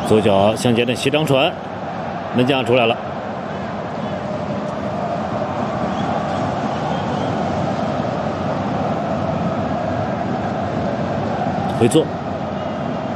左脚向前的斜长传，门将出来了。回做。